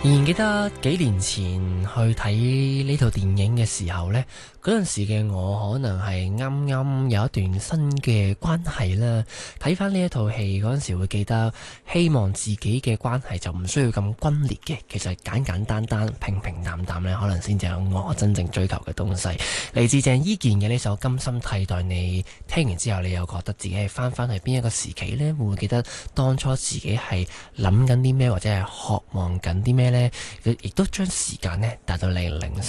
仍然記得幾年前去睇呢套電影嘅時候呢，嗰陣時嘅我可能係啱啱有一段新嘅關係啦。睇翻呢一套戲嗰陣時會記得，希望自己嘅關係就唔需要咁轟烈嘅，其實簡簡單單、平平淡淡呢，可能先至有我真正追求嘅東西。嚟自鄭伊健嘅呢首《甘心替代你》，聽完之後你又覺得自己係翻去邊一個時期呢？會唔會記得當初自己係諗緊啲咩，或者係渴望緊啲咩呢？亦都將時間呢帶到2003